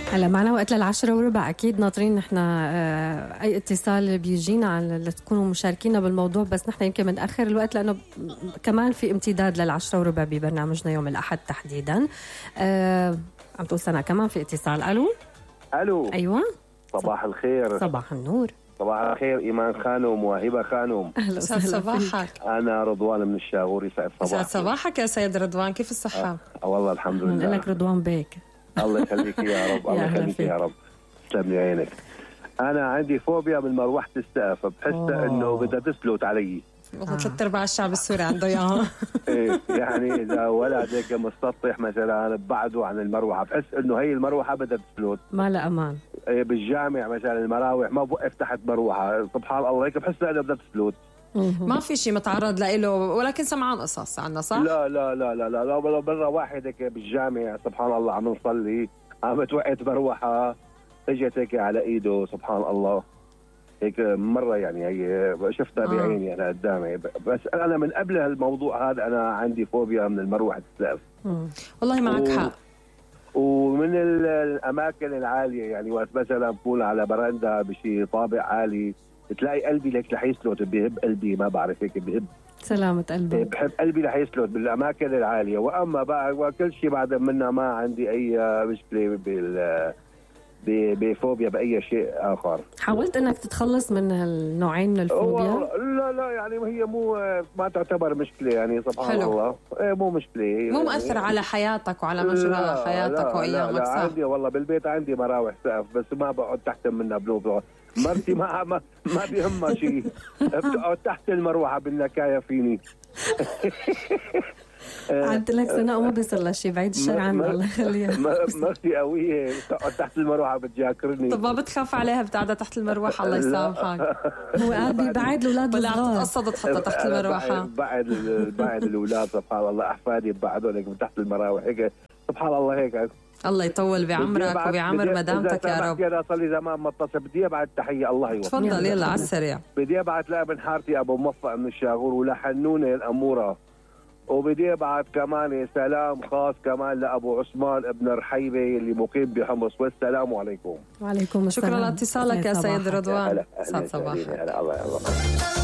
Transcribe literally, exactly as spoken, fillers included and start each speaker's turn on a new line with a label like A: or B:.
A: هلا معنا وقت للعشرة وربع، أكيد ناطرين نحن أي اتصال بيجينا عن تكونوا مشاركينا بالموضوع، بس نحن يمكن بنأخر الوقت لأنه كمان في امتداد للعشرة وربع ببرنامجنا يوم الأحد تحديدا. أه عم تقول سنة كمان في اتصال. ألو
B: ألو.
A: أيوة
B: صباح الخير.
A: صباح النور.
B: صباح الخير إيمان خانم وهبة خانم.
A: أهلا
C: وسهلا. صباحك.
B: أنا رضوان من الشاغور. يسعد صباحك.
C: يسعد صباحك يا سيد رضوان، كيف الصحة؟
B: أه والله الحمد لله.
A: لك رضوان بيك.
B: الله يخليك يا رب. الله يخليك يا رب. تسلم لي عينك. أنا عندي فوبيا من مروحة السقف، بحس إنه بدها تسلط علي.
C: والله ثلاث أرباع الشعب السوري عنده إياها.
B: إيه يعني إذا ولد هيك مستطح مثلا ببعده عن المروحة، بحس إنه هي المروحة بدها تسلط.
A: ما لا أمان.
B: إيه بالجامع مثلا المراوح ما بوقف تحت مروحة، سبحان الله هيك بحس إنها بدها تسلط.
C: ما في شيء متعرض له، ولكن سمعان قصص عنا صح؟
B: لا لا لا لا لا لا مرة واحد هيك بالجامع سبحان الله عم نصلي، عم توقت مروحة اجت هيك على ايده سبحان الله هيك مرة، يعني هي شفتها بعيني انا قدامي. بس انا من قبل هالموضوع هذا انا عندي فوبيا من المروحة السقف.
C: والله معك
B: و...
C: حق.
B: ومن الاماكن العالية، يعني وقت مثلا بكون على براندا بشي طابق عالي تلاقي قلبي لك رح يسلط، بيهب قلبي ما بعرف هيك بيهب. سلامة قلبي. بحب قلبي رح يسلط بالاماكن العالية. واما بقى وكل شيء بعد منها ما عندي اي مشكلة بال بفوبيا باي شيء اخر.
A: حاولت انك تتخلص من هالنوعين من الفوبيا؟
B: لا لا يعني هي مو ما تعتبر مشكلة، يعني سبحان
C: حلو.
B: الله مو مشكلة، يعني
C: مو مؤثر على حياتك وعلى مجرى حياتك وايامك.
B: لا, لا
C: صح.
B: عندي والله بالبيت عندي مراوح سقف، بس ما بقعد تحت منها بلوب. مرتي ما ما, ما بيهمها شيء، بتقعد تحت المروحة بالنكاية فيني.
A: عدت لك سنة ما بيصير لها شيء، بعيد الشر عنها الله يخليها.
B: مرتي قوية، تقعد تحت المروحة بتجاكرني.
C: طب ما بتخاف عليها بتقعدها تحت المروحة؟ الله يسامحك.
A: هو قاعد بيبعد الأولاد
C: ولا
A: الصغار.
C: عم تتقصد تحطها تحت المروحة؟
B: بعد بعد الأولاد سبحان الله، أحفادي ببعدهم هيك تحت المراوح هيك سبحان الله هيك.
C: الله يطول بعمرك وبعمر مدامتك يا رب.
B: أنا صار لي زمان ما اتصل، بدي ابعت تحية. الله يوفقك.
C: تفضل يلا على السريع.
B: بدي ابعت لابن حارتي ابو موفق من الشاغور ولحنونة الأمورة، وبدي ابعت كمان سلام خاص كمان لابو عثمان ابن رحيبة اللي مقيم بحمص. والسلام عليكم.
A: وعليكم السلام.
C: شكرا لاتصالك يا سيد رضوان.
B: سعد صباحك.